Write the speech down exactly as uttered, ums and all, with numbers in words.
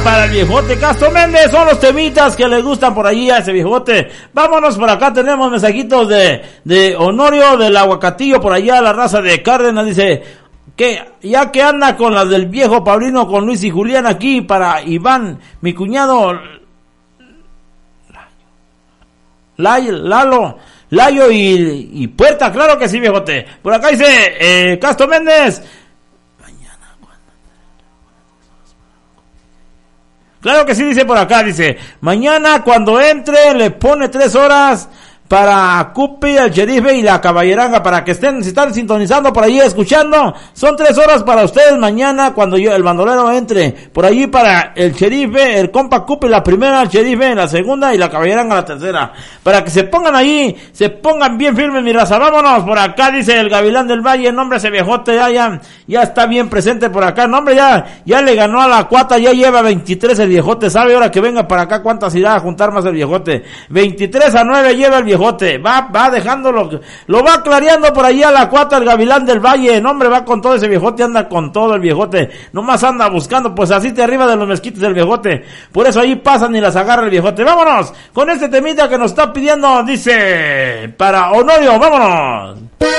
Para el viejote Castro Méndez, son los temitas que le gustan por allí a ese viejote. Vámonos, por acá tenemos mensajitos de, de Honorio del Aguacatillo, por allá la raza de Cárdenas, dice que ya que anda con las del viejo Paulino, con Luis y Julián aquí, para Iván, mi cuñado Lalo, Lalo, Layo y, y Puerta, claro que sí, viejote. Por acá dice eh, Castro Méndez, claro que sí, dice por acá, dice, mañana cuando entre le pone tres horas para Cupi, el Sherife y la Caballeranga, para que estén, si están sintonizando por allí, escuchando, son tres horas para ustedes mañana cuando yo, el bandolero entre, por allí para el Sherife, el compa Cupi la primera, el Sherife la segunda y la Caballeranga la tercera, para que se pongan ahí, se pongan bien firmes, mi raza. Vámonos, por acá dice el Gavilán del Valle, nombre ese viejote, ya, ya, ya está bien presente por acá, nombre ya, ya le ganó a la cuata, ya lleva veintitrés el viejote, sabe ahora que venga para acá cuántas irá a juntar más el viejote, veintitrés a nueve lleva el viejote. Va, va dejándolo, lo va clareando por allá la cuata, el Gavilán del Valle, no hombre, va con todo ese viejote, anda con todo el viejote, nomás anda buscando, pues así te arriba de los mezquites del viejote, por eso ahí pasan y las agarra el viejote. Vámonos con este temita que nos está pidiendo, dice, para Honorio, vámonos.